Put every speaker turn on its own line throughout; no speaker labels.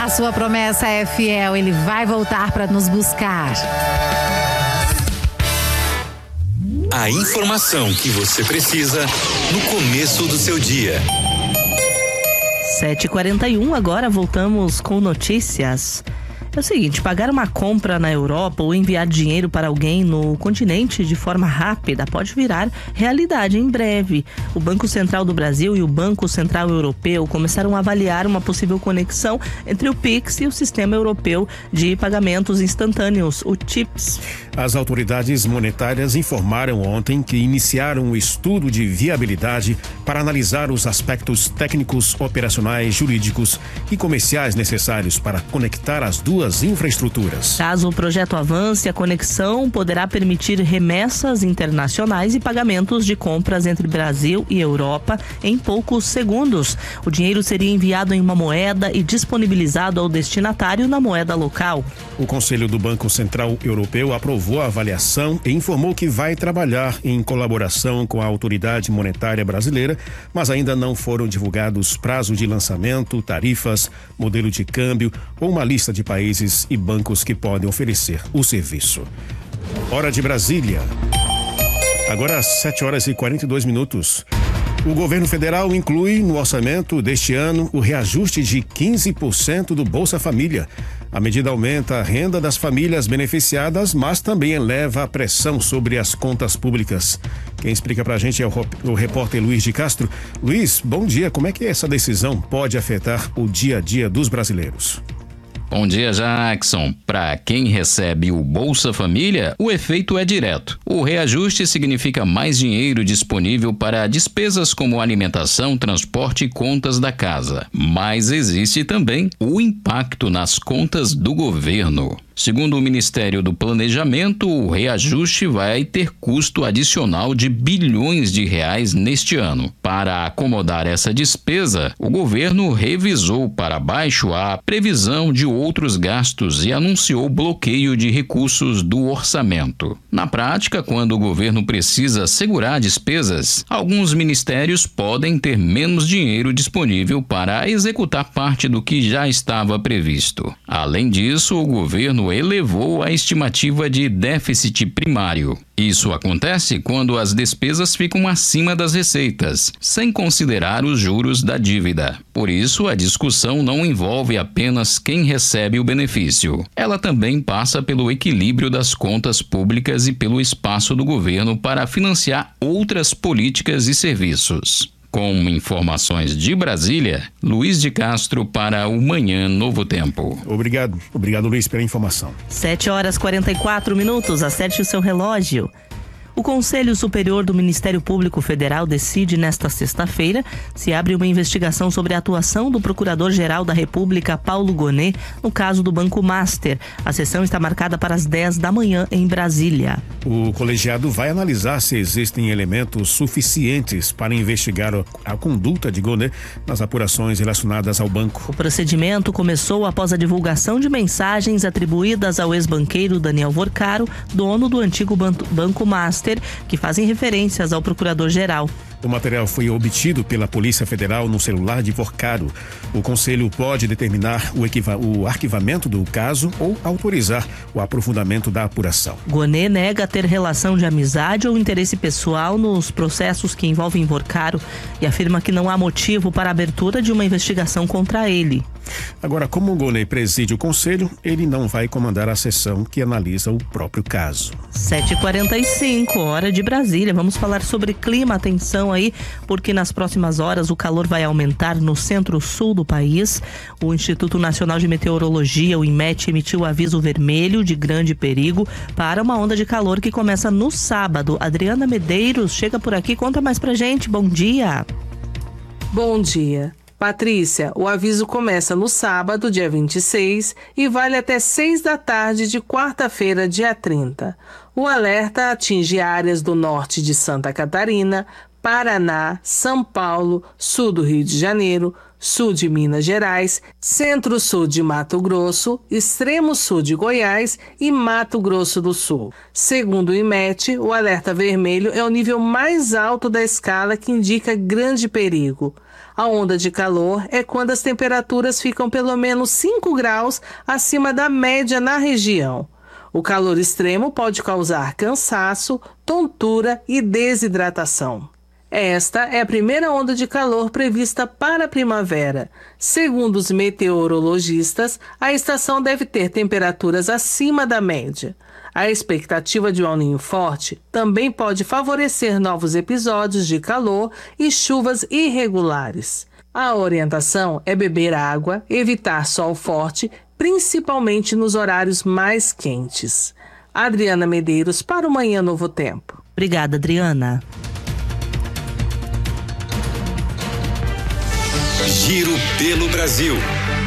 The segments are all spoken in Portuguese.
A sua promessa é fiel, ele vai voltar para nos buscar.
A informação que você precisa no começo do seu dia.
7h41, agora voltamos com notícias. É o seguinte, pagar uma compra na Europa ou enviar dinheiro para alguém no continente de forma rápida pode virar realidade em breve. O Banco Central do Brasil e o Banco Central Europeu começaram a avaliar uma possível conexão entre o Pix e o Sistema Europeu de Pagamentos Instantâneos, o TIPS.
As autoridades monetárias informaram ontem que iniciaram o estudo de viabilidade para analisar os aspectos técnicos, operacionais, jurídicos e comerciais necessários para conectar as duas infraestruturas.
Caso o projeto avance, a conexão poderá permitir remessas internacionais e pagamentos de compras entre Brasil e Europa em poucos segundos. O dinheiro seria enviado em uma moeda e disponibilizado ao destinatário na moeda local.
O Conselho do Banco Central Europeu aprovou a avaliação e informou que vai trabalhar em colaboração com a autoridade monetária brasileira, mas ainda não foram divulgados prazo de lançamento, tarifas, modelo de câmbio ou uma lista de países e bancos que podem oferecer o serviço. Hora de Brasília. Agora às 7h42. O governo federal inclui no orçamento deste ano o reajuste de 15% do Bolsa Família. A medida aumenta a renda das famílias beneficiadas, mas também eleva a pressão sobre as contas públicas. Quem explica pra gente é o repórter Luiz de Castro. Luiz, bom dia. Como é que essa decisão pode afetar o dia a dia dos brasileiros?
Bom dia, Jackson. Para quem recebe o Bolsa Família, o efeito é direto. O reajuste significa mais dinheiro disponível para despesas como alimentação, transporte e contas da casa. Mas existe também o impacto nas contas do governo. Segundo o Ministério do Planejamento, o reajuste vai ter custo adicional de bilhões de reais neste ano. Para acomodar essa despesa, o governo revisou para baixo a previsão de outros gastos e anunciou bloqueio de recursos do orçamento. Na prática, quando o governo precisa segurar despesas, alguns ministérios podem ter menos dinheiro disponível para executar parte do que já estava previsto. Além disso, o governo elevou a estimativa de déficit primário. Isso acontece quando as despesas ficam acima das receitas, sem considerar os juros da dívida. Por isso, a discussão não envolve apenas quem recebe o benefício. Ela também passa pelo equilíbrio das contas públicas e pelo espaço do governo para financiar outras políticas e serviços. Com informações de Brasília, Luiz de Castro para o Manhã Novo Tempo.
Obrigado, Luiz, pela informação.
7h44, acerte o seu relógio. O Conselho Superior do Ministério Público Federal decide nesta sexta-feira se abre uma investigação sobre a atuação do Procurador-Geral da República, Paulo Gonet, no caso do Banco Master. A sessão está marcada para as 10 da manhã em Brasília.
O colegiado vai analisar se existem elementos suficientes para investigar a conduta de Gonet nas apurações relacionadas ao banco.
O procedimento começou após a divulgação de mensagens atribuídas ao ex-banqueiro Daniel Vorcaro, dono do antigo Banco Master, que fazem referências ao procurador-geral.
O material foi obtido pela Polícia Federal no celular de Vorcaro. O Conselho pode determinar o arquivamento do caso ou autorizar o aprofundamento da apuração.
Gonet nega ter relação de amizade ou interesse pessoal nos processos que envolvem Vorcaro e afirma que não há motivo para a abertura de uma investigação contra ele.
Agora, como o Gonet preside o Conselho, ele não vai comandar a sessão que analisa o próprio caso.
7h45, hora de Brasília. Vamos falar sobre clima. Atenção aí, porque nas próximas horas o calor vai aumentar no centro-sul do país. O Instituto Nacional de Meteorologia, o INMET, emitiu aviso vermelho de grande perigo para uma onda de calor que começa no sábado. Adriana Medeiros chega por aqui, conta mais pra gente. Bom dia.
Bom dia. Patrícia, o aviso começa no sábado, dia 26, e vale até 6 da tarde de quarta-feira, dia 30. O alerta atinge áreas do norte de Santa Catarina, Paraná, São Paulo, sul do Rio de Janeiro, sul de Minas Gerais, centro-sul de Mato Grosso, extremo sul de Goiás e Mato Grosso do Sul. Segundo o INMET, o alerta vermelho é o nível mais alto da escala que indica grande perigo. A onda de calor é quando as temperaturas ficam pelo menos 5 graus acima da média na região. O calor extremo pode causar cansaço, tontura e desidratação. Esta é a primeira onda de calor prevista para a primavera. Segundo os meteorologistas, a estação deve ter temperaturas acima da média. A expectativa de um El Niño forte também pode favorecer novos episódios de calor e chuvas irregulares. A orientação é beber água, evitar sol forte, principalmente nos horários mais quentes. Adriana Medeiros para o Manhã Novo Tempo.
Obrigada, Adriana.
Giro pelo Brasil.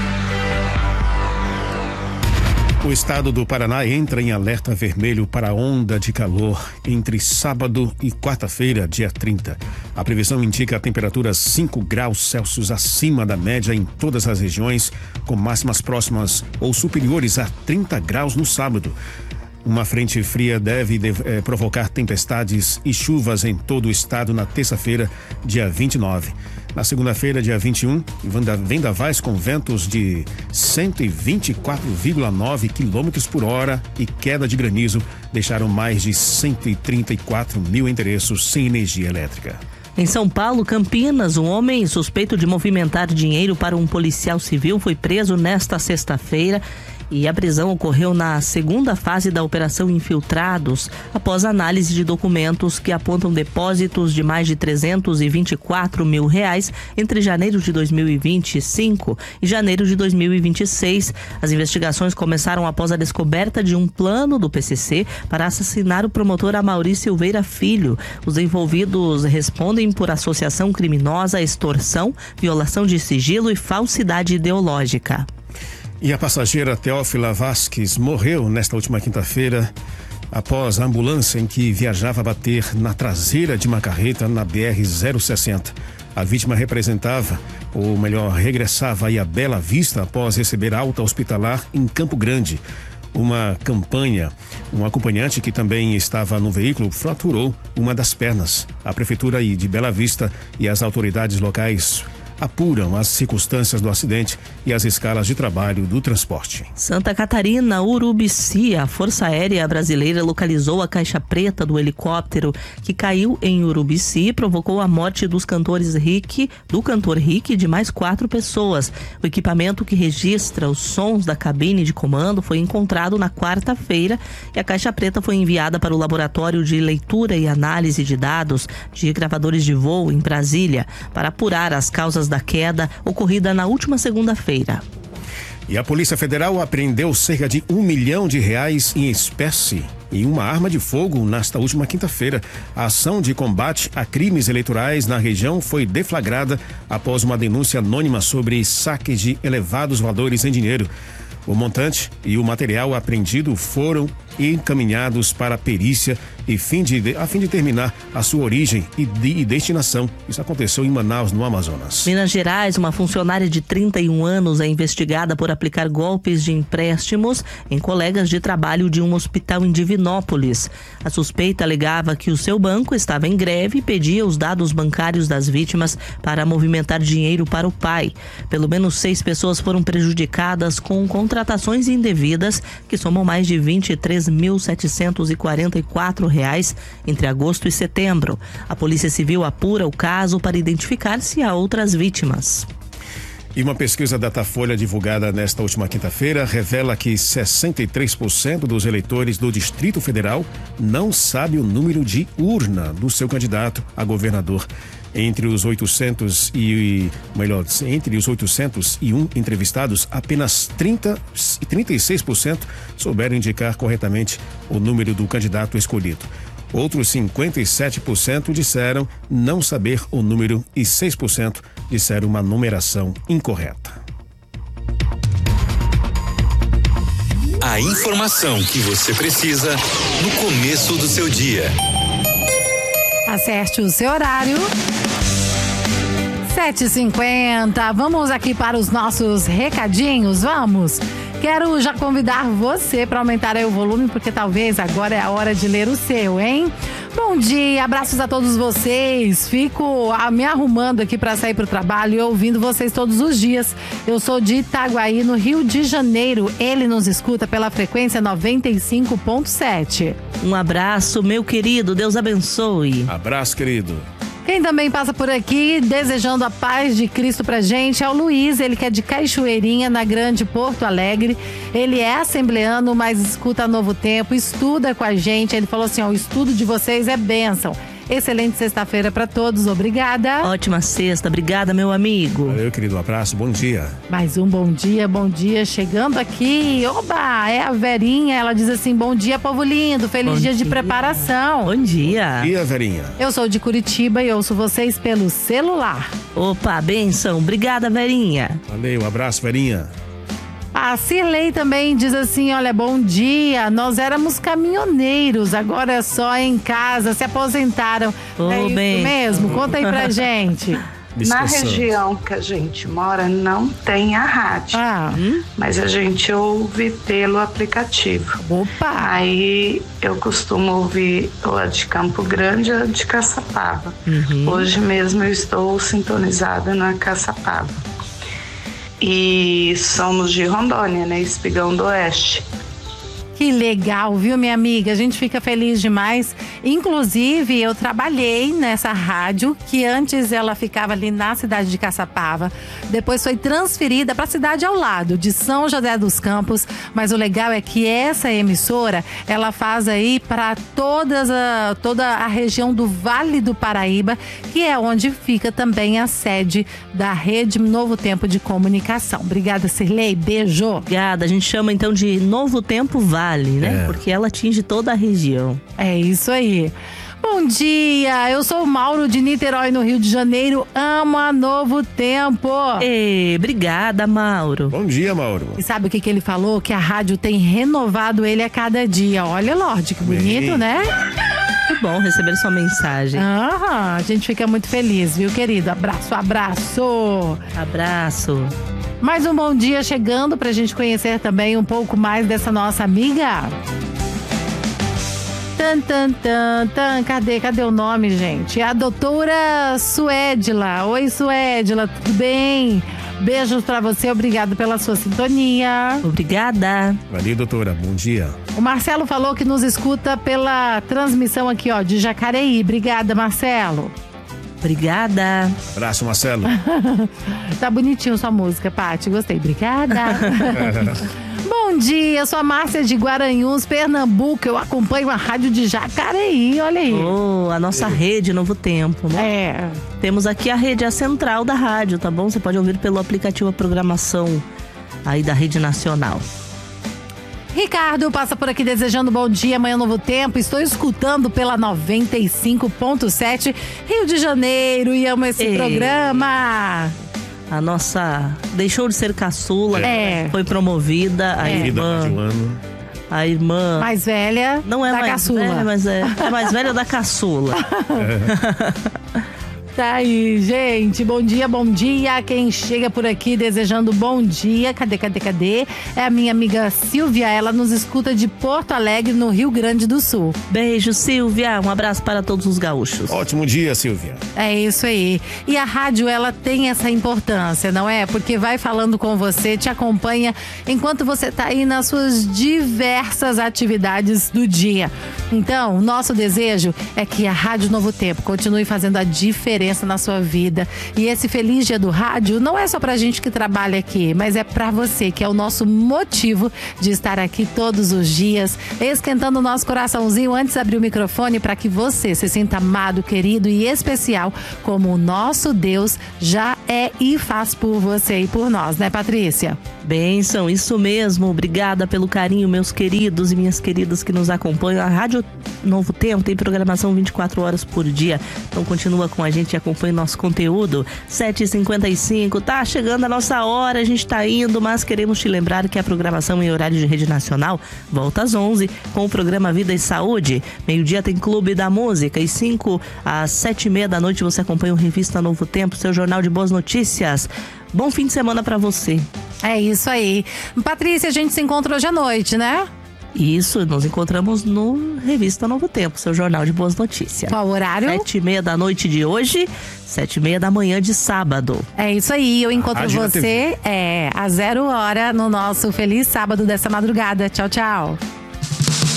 O estado do Paraná entra em alerta vermelho para a onda de calor entre sábado e quarta-feira, dia 30. A previsão indica temperaturas 5 graus Celsius acima da média em todas as regiões, com máximas próximas ou superiores a 30 graus no sábado. Uma frente fria deve provocar tempestades e chuvas em todo o estado na terça-feira, dia 29. Na segunda-feira, dia 21, vendavais com ventos de 124,9 km por hora e queda de granizo deixaram mais de 134 mil endereços sem energia elétrica.
Em São Paulo, Campinas, um homem suspeito de movimentar dinheiro para um policial civil foi preso nesta sexta-feira. E a prisão ocorreu na segunda fase da Operação Infiltrados, após análise de documentos que apontam depósitos de mais de R$324 mil entre janeiro de 2025 e janeiro de 2026. As investigações começaram após a descoberta de um plano do PCC para assassinar o promotor Amaury Silveira Filho. Os envolvidos respondem por associação criminosa, extorsão, violação de sigilo e falsidade ideológica.
E a passageira Teófila Vasques morreu nesta última quinta-feira após a ambulância em que viajava bater na traseira de uma carreta na BR-060. A vítima regressava a Bela Vista após receber alta hospitalar em Campo Grande. Um acompanhante que também estava no veículo fraturou uma das pernas. A Prefeitura de Bela Vista e as autoridades locais apuram as circunstâncias do acidente e as escalas de trabalho do transporte.
Santa Catarina, Urubici, a Força Aérea Brasileira localizou a caixa preta do helicóptero que caiu em Urubici e provocou a morte do cantor Rick e de mais 4 pessoas. O equipamento que registra os sons da cabine de comando foi encontrado na quarta-feira e a caixa preta foi enviada para o Laboratório de Leitura e Análise de Dados de Gravadores de Voo em Brasília para apurar as causas da queda ocorrida na última segunda-feira.
E a Polícia Federal apreendeu cerca de R$1 milhão em espécie e uma arma de fogo nesta última quinta-feira. A ação de combate a crimes eleitorais na região foi deflagrada após uma denúncia anônima sobre saques de elevados valores em dinheiro. O montante e o material apreendido foram encaminhados para a perícia a fim de determinar a sua origem e destinação. Isso aconteceu em Manaus, no Amazonas.
Minas Gerais, uma funcionária de 31 anos é investigada por aplicar golpes de empréstimos em colegas de trabalho de um hospital em Divinópolis. A suspeita alegava que o seu banco estava em greve e pedia os dados bancários das vítimas para movimentar dinheiro para o pai. Pelo menos 6 pessoas foram prejudicadas com contratações indevidas que somam mais de R$23.744 entre agosto e setembro. A Polícia Civil apura o caso para identificar se há outras vítimas.
E uma pesquisa Datafolha divulgada nesta última quinta-feira revela que 63% dos eleitores do Distrito Federal não sabe o número de urna do seu candidato a governador. Entre os 801 entrevistados, apenas 36% souberam indicar corretamente o número do candidato escolhido. Outros 57% disseram não saber o número e 6% disseram uma numeração incorreta.
A informação que você precisa no começo do seu dia.
Acerte o seu horário. 7h50. Vamos aqui para os nossos recadinhos, vamos? Quero já convidar você para aumentar aí o volume, porque talvez agora é a hora de ler o seu, hein? Bom dia, abraços a todos vocês. Fico me arrumando aqui para sair pro trabalho e ouvindo vocês todos os dias. Eu sou de Itaguaí, no Rio de Janeiro. Ele nos escuta pela frequência 95.7.
Um abraço, meu querido. Deus abençoe.
Abraço, querido.
Quem também passa por aqui desejando a paz de Cristo pra gente é o Luiz, ele que é de Cachoeirinha, na Grande Porto Alegre. Ele é assembleano, mas escuta a Novo Tempo, estuda com a gente. Ele falou assim, ó, o estudo de vocês é bênção. Excelente sexta-feira pra todos, obrigada.
Ótima sexta, obrigada, meu amigo.
Valeu, querido, um abraço, bom dia.
Mais um bom dia, chegando aqui. Oba, é a Verinha, ela diz assim, bom dia, povo lindo, feliz dia de preparação.
Bom dia.
Bom dia, Verinha.
Eu sou de Curitiba e ouço vocês pelo celular.
Opa, benção, obrigada, Verinha.
Valeu, um abraço, Verinha.
A Cirlei também diz assim, olha, bom dia, nós éramos caminhoneiros, agora é só em casa, se aposentaram. É isso mesmo? Conta aí pra gente.
Na região que a gente mora não tem a rádio, mas a gente ouve pelo aplicativo.
Opa!
Aí eu costumo ouvir a de Campo Grande e a de Caçapava. Hoje mesmo eu estou sintonizada na Caçapava. E somos de Rondônia, né? Espigão do Oeste.
Que legal, viu, minha amiga? A gente fica feliz demais. Inclusive, eu trabalhei nessa rádio, que antes ela ficava ali na cidade de Caçapava. Depois foi transferida para a cidade ao lado, de São José dos Campos. Mas o legal é que essa emissora, ela faz aí para toda a região do Vale do Paraíba, que é onde fica também a sede da Rede Novo Tempo de Comunicação. Obrigada, Cirlei. Beijo.
Obrigada. A gente chama então de Novo Tempo Vale, né? Porque ela atinge toda a região.
É isso aí. Bom dia, eu sou o Mauro de Niterói, no Rio de Janeiro. Amo a Novo Tempo.
Obrigada, Mauro.
Bom dia, Mauro.
E sabe o que ele falou? Que a rádio tem renovado ele a cada dia. Olha, Lorde, que bonito, né?
Que bom receber sua mensagem.
A gente fica muito feliz, viu, querido? Abraço.
Abraço.
Mais um bom dia chegando pra gente conhecer também um pouco mais dessa nossa amiga. Cadê o nome, gente? É a doutora Suédila. Oi, Suédila, tudo bem? Beijos pra você, obrigado pela sua sintonia.
Obrigada.
Valeu, doutora, bom dia.
O Marcelo falou que nos escuta pela transmissão aqui, ó, de Jacareí. Obrigada, Marcelo.
Obrigada.
Abraço, Marcelo.
Tá bonitinho sua música, Paty. Gostei. Obrigada. Bom dia, sou a Márcia de Guaranhuns, Pernambuco. Eu acompanho a rádio de Jacareí, olha aí.
A nossa rede Novo Tempo, né? Temos aqui a rede, a central da rádio, tá bom? Você pode ouvir pelo aplicativo a programação aí da Rede Nacional.
Ricardo passa por aqui desejando bom dia, amanhã Novo Tempo. Estou escutando pela 95.7 Rio de Janeiro e amo esse programa.
A nossa deixou de ser caçula, foi promovida, a irmã
mais velha
não é
da
mais
caçula.
Velha, mas é mais velha da caçula.
Tá aí, gente. Bom dia. Quem chega por aqui desejando bom dia. Cadê? É a minha amiga Silvia. Ela nos escuta de Porto Alegre, no Rio Grande do Sul.
Beijo, Silvia. Um abraço para todos os gaúchos.
Ótimo dia, Silvia.
É isso aí. E a rádio, ela tem essa importância, não é? Porque vai falando com você, te acompanha enquanto você tá aí nas suas diversas atividades do dia. Então, o nosso desejo é que a Rádio Novo Tempo continue fazendo a diferença na sua vida. E esse Feliz Dia do Rádio não é só pra gente que trabalha aqui, mas é pra você, que é o nosso motivo de estar aqui todos os dias, esquentando o nosso coraçãozinho antes de abrir o microfone, para que você se sinta amado, querido e especial, como o nosso Deus já é e faz por você e por nós, né, Patrícia?
Bênção, isso mesmo. Obrigada pelo carinho, meus queridos e minhas queridas que nos acompanham. A Rádio Novo Tempo tem programação 24 horas por dia. Então continua com a gente, acompanhe nosso conteúdo. 7h55, tá chegando a nossa hora, a gente tá indo, mas queremos te lembrar que a programação em horário de rede nacional volta às 11 com o programa Vida e Saúde. Meio-dia tem Clube da Música e 5 às 7h30 da noite você acompanha o Revista Novo Tempo, seu jornal de boas notícias. Bom fim de semana pra você.
É isso aí. Patrícia, a gente se encontra hoje à noite, né?
Isso, nos encontramos no Revista Novo Tempo, seu jornal de boas notícias.
Qual horário?
7h30 da noite de hoje, 7h30 da manhã de sábado.
É isso aí, eu encontro você às 0h no nosso Feliz Sábado dessa madrugada. Tchau, tchau.